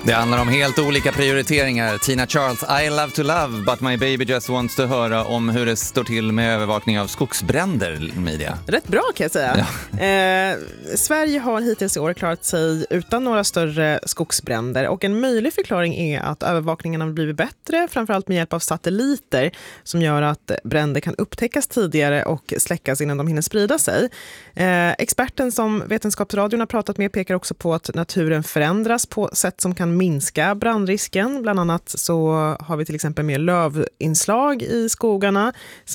Det handlar om helt olika prioriteringar. Tina Charles, I love to love, but my baby just wants to höra om hur det står till med övervakning av skogsbränder, media. Rätt bra kan jag säga. Ja. Sverige har hittills i år klarat sig utan några större skogsbränder och en möjlig förklaring är att övervakningen har blivit bättre, framförallt med hjälp av satelliter som gör att bränder kan upptäckas tidigare och släckas innan de hinner sprida sig. Experten som Vetenskapsradion har pratat med pekar också på att naturen förändras på sätt som kan minska brandrisken. Bland annat så har vi till exempel mer lövinslag i skogarna